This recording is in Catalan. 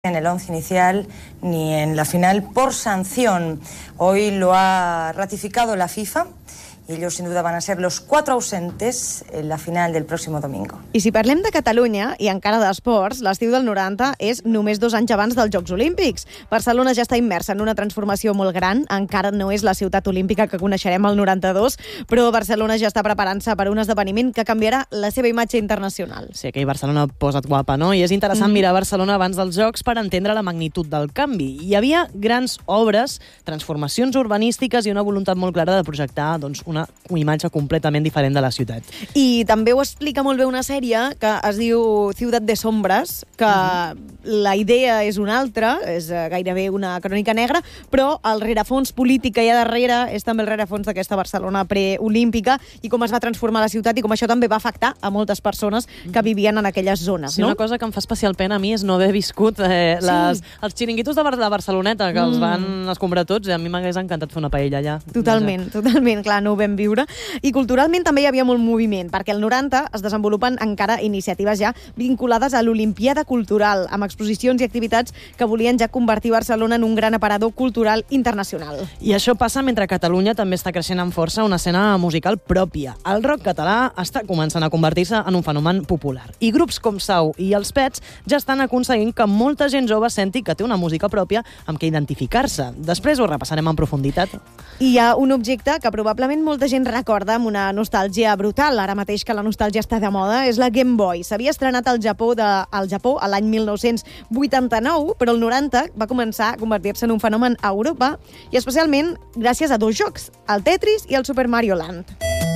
en el 11 inicial ni en la final por sanción. Hoy lo ha ratificado la FIFA y ellos sin duda van a ser los 4 ausentes en la final del próximo domingo. I si parlem de Catalunya i encara d'esports, l'estiu del 90 és només 2 anys abans dels Jocs Olímpics. Barcelona ja està immersa en una transformació molt gran, encara no és la ciutat olímpica que coneixerem el 92, però Barcelona ja està preparant-se per un esdeveniment que canviarà la seva imatge internacional. Sí, aquell Barcelona posa't guapa, no? I és interessant mirar Barcelona abans dels Jocs per entendre la magnitud del canvi. Hi havia grans obres, transformacions urbanístiques i una voluntat molt clara de projectar una imatge completament diferent de la ciutat. I també ho explica molt bé una sèrie que es diu Ciutat de Sombres, que la idea és una altra, és gairebé una crònica negra, però el rerefons polític que hi ha darrere és també el rerefons d'aquesta Barcelona preolímpica i com es va transformar la ciutat i com això també va afectar a moltes persones que vivien en aquelles zones. Sí, no? Una cosa que em fa especial pena a mi és no haver viscut els xiringuitos de Barceloneta, que els van escombrar tots, i a mi m'hagués encantat fer una paella allà. Totalment, clar, no ho vam viure. I culturalment també hi havia molt moviment, perquè al 90 es desenvolupen encara iniciatives ja vinculades a l'Olimpiada Cultural, amb exposicions i activitats que volien ja convertir Barcelona en un gran aparador cultural internacional. I això passa mentre Catalunya també està creixent amb força una escena musical pròpia. El rock català està començant a convertir-se en un fenomen popular. I grups com Sau i els Pets ja estan aconseguint que molta gent jove senti que té una música pròpia amb què identificar-se. Després ho repassarem en profunditat. I hi ha un objecte que probablement molta gent recorda amb una nostàlgia brutal, ara mateix que la nostàlgia està de moda, és la Game Boy. S'havia estrenat al Japó a l'any 1989, però el 90 va començar a convertir-se en un fenomen a Europa, i especialment gràcies a 2 jocs, el Tetris i el Super Mario Land.